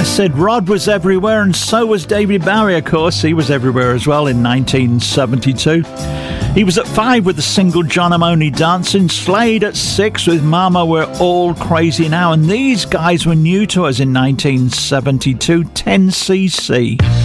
I said Rod was everywhere, and so was David Bowie, of course. He was everywhere as well in 1972. He was at 5 with the single John I'm Only Dancing, Slade at 6 with Mama We're All Crazy Now, and these guys were new to us in 1972, 10cc.